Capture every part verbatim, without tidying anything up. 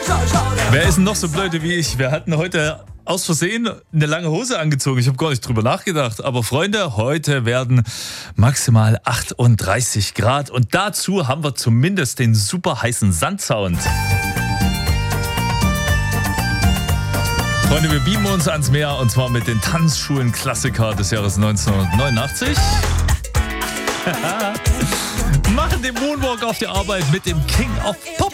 Wer ist denn noch so blöde wie ich? Wir hatten heute aus Versehen eine lange Hose angezogen. Ich habe gar nicht drüber nachgedacht. Aber Freunde, heute werden maximal achtunddreißig Grad. Und dazu haben wir zumindest den super heißen Sandsound. Freunde, wir beamen uns ans Meer und zwar mit den Tanzschulen-Klassiker des Jahres neunzehnhundertneunundachtzig. Machen den Moonwalk auf die Arbeit mit dem King of Pop.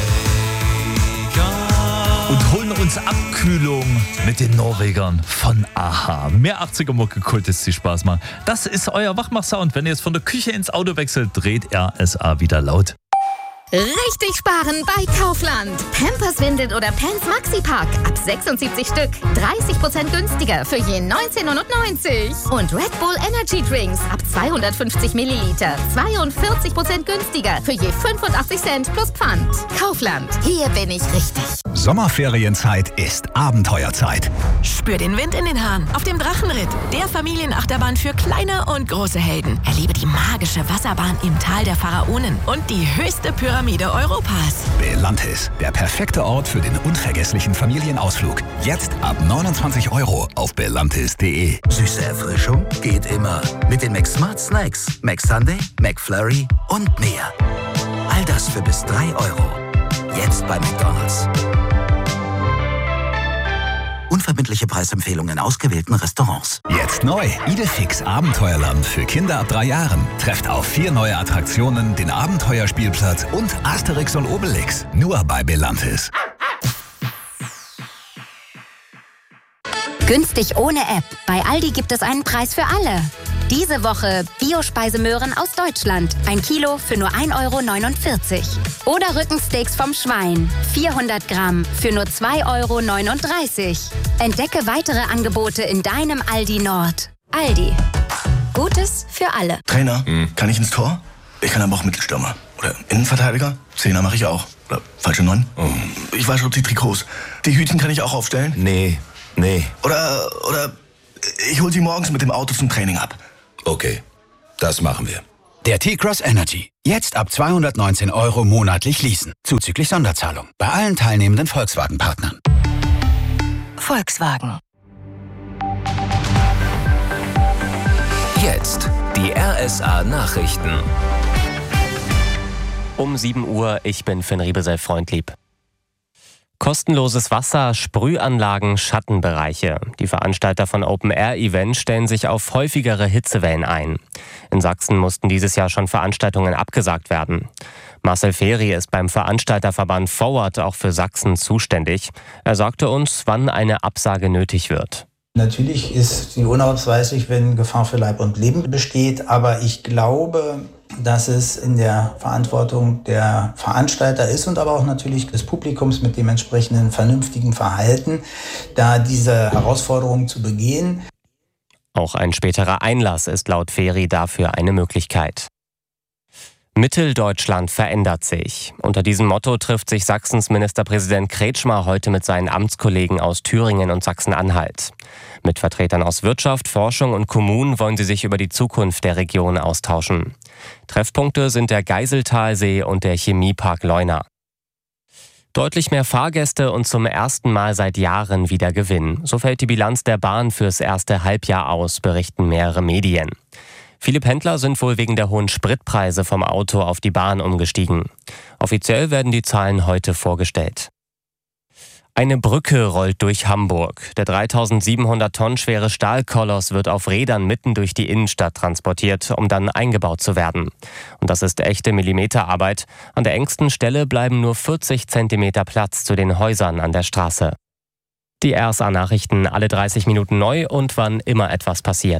Und holen uns Abkühlung mit den Norwegern von a-ha. Mehr achtziger-Mucke, Kultis, die Spaß machen. Das ist euer Wachmach-Sound. Wenn ihr jetzt von der Küche ins Auto wechselt, dreht R S A wieder laut. Richtig sparen bei Kaufland. Pampers, Windeln oder Pants Maxi-Pack. Ab sechsundsiebzig Stück. dreißig Prozent günstiger für je neunzehn neunundneunzig. Und Red Bull Energy Drinks ab zweihundertfünfzig Milliliter. zweiundvierzig Prozent günstiger für je fünfundachtzig Cent plus Pfand. Kaufland. Hier bin ich richtig. Sommerferienzeit ist Abenteuerzeit. Spür den Wind in den Haaren auf dem Drachenritt. Der Familienachterbahn für kleine und große Helden. Erlebe die magische Wasserbahn im Tal der Pharaonen und die höchste Pyramide Europas. Belantis, der perfekte Ort für den unvergesslichen Familienausflug. Jetzt ab neunundzwanzig Euro auf belantis punkt de. Süße Erfrischung geht immer. Mit den McSmart Snacks, McSunday, McFlurry und mehr. All das für bis drei Euro. Jetzt bei McDonald's. Unverbindliche Preisempfehlungen in ausgewählten Restaurants. Jetzt neu. Idefix Abenteuerland für Kinder ab drei Jahren. Trefft auf vier neue Attraktionen, den Abenteuerspielplatz und Asterix und Obelix. Nur bei Belantis. Günstig ohne App. Bei Aldi gibt es einen Preis für alle. Diese Woche Bio-Speisemöhren aus Deutschland. Ein Kilo für nur ein Euro neunundvierzig. Oder Rückensteaks vom Schwein. vierhundert Gramm für nur zwei Euro neununddreißig. Entdecke weitere Angebote in deinem Aldi Nord. Aldi. Gutes für alle. Trainer, hm. kann ich ins Tor? Ich kann aber auch Mittelstürmer. Oder Innenverteidiger? Zehner mache ich auch. Oder falsche Neun? Oh. Ich wasche die Trikots. Die Hütchen kann ich auch aufstellen? Nee, nee. Oder, oder ich hole sie morgens mit dem Auto zum Training ab. Okay, das machen wir. Der T-Cross Energy. Jetzt ab zweihundertneunzehn Euro monatlich leasen. Zuzüglich Sonderzahlung. Bei allen teilnehmenden Volkswagen-Partnern. Volkswagen. Jetzt die R S A-Nachrichten. Um sieben Uhr, ich bin Finn Riebesell-Freundlieb. Kostenloses Wasser, Sprühanlagen, Schattenbereiche. Die Veranstalter von Open-Air-Events stellen sich auf häufigere Hitzewellen ein. In Sachsen mussten dieses Jahr schon Veranstaltungen abgesagt werden. Marcel Feri ist beim Veranstalterverband Forward auch für Sachsen zuständig. Er sagte uns, wann eine Absage nötig wird. Natürlich ist die unausweichlich, wenn Gefahr für Leib und Leben besteht, aber ich glaube, dass es in der Verantwortung der Veranstalter ist und aber auch natürlich des Publikums mit dem entsprechenden vernünftigen Verhalten, da diese Herausforderung zu begehen. Auch ein späterer Einlass ist laut Feri dafür eine Möglichkeit. Mitteldeutschland verändert sich. Unter diesem Motto trifft sich Sachsens Ministerpräsident Kretschmer heute mit seinen Amtskollegen aus Thüringen und Sachsen-Anhalt. Mit Vertretern aus Wirtschaft, Forschung und Kommunen wollen sie sich über die Zukunft der Region austauschen. Treffpunkte sind der Geiseltalsee und der Chemiepark Leuna. Deutlich mehr Fahrgäste und zum ersten Mal seit Jahren wieder Gewinn. So fällt die Bilanz der Bahn fürs erste Halbjahr aus, berichten mehrere Medien. Viele Pendler sind wohl wegen der hohen Spritpreise vom Auto auf die Bahn umgestiegen. Offiziell werden die Zahlen heute vorgestellt. Eine Brücke rollt durch Hamburg. Der dreitausendsiebenhundert Tonnen schwere Stahlkoloss wird auf Rädern mitten durch die Innenstadt transportiert, um dann eingebaut zu werden. Und das ist echte Millimeterarbeit. An der engsten Stelle bleiben nur vierzig Zentimeter Platz zu den Häusern an der Straße. Die R S A-Nachrichten alle dreißig Minuten neu und wann immer etwas passiert.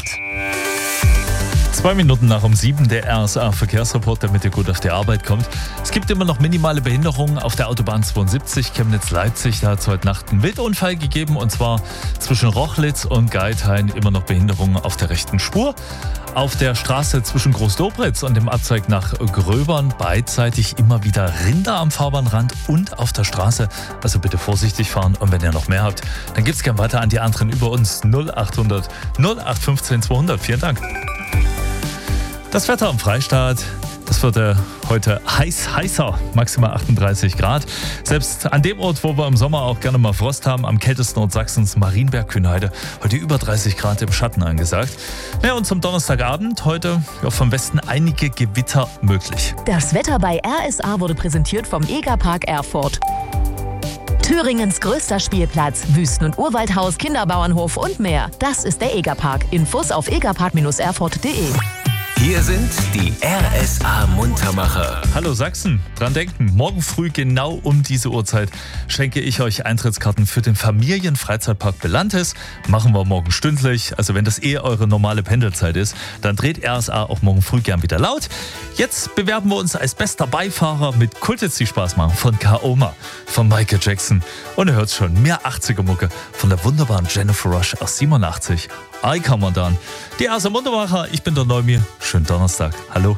Zwei Minuten nach um sieben, der R S A-Verkehrsreport, damit ihr gut auf die Arbeit kommt. Es gibt immer noch minimale Behinderungen auf der Autobahn zweiundsiebzig Chemnitz-Leipzig. Da hat es heute Nacht einen Wildunfall gegeben und zwar zwischen Rochlitz und Geithain immer noch Behinderungen auf der rechten Spur. Auf der Straße zwischen Großdobritz und dem Abzweig nach Gröbern beidseitig immer wieder Rinder am Fahrbahnrand und auf der Straße. Also bitte vorsichtig fahren und wenn ihr noch mehr habt, dann geht's gerne weiter an die anderen über uns null achthundert null acht fünfzehn zweihundert. Vielen Dank. Das Wetter am Freistaat. Das wird äh, heute heiß, heißer, maximal achtunddreißig Grad. Selbst an dem Ort, wo wir im Sommer auch gerne mal Frost haben, am kältesten Ort Sachsens, Marienberg-Kühnheide, heute über dreißig Grad im Schatten angesagt. Ja, und zum Donnerstagabend heute ja, vom Westen einige Gewitter möglich. Das Wetter bei R S A wurde präsentiert vom Egerpark Erfurt. Thüringens größter Spielplatz, Wüsten- und Urwaldhaus, Kinderbauernhof und mehr. Das ist der Egerpark. Infos auf egerpark erfurt punkt de. Hier sind die R S A-Muntermacher. Hallo Sachsen, dran denken, morgen früh genau um diese Uhrzeit schenke ich euch Eintrittskarten für den Familienfreizeitpark Belantes. Machen wir morgen stündlich, also wenn das eh eure normale Pendelzeit ist, dann dreht R S A auch morgen früh gern wieder laut. Jetzt bewerben wir uns als bester Beifahrer mit Kultitz die Spaß machen von Kaoma, von Michael Jackson. Und ihr hört schon, mehr achtziger-Mucke von der wunderbaren Jennifer Rush aus siebenundachtzig. I Come On Down. Die R S A Muntermacher, ich bin der Neumir. Schönen Donnerstag. Hallo.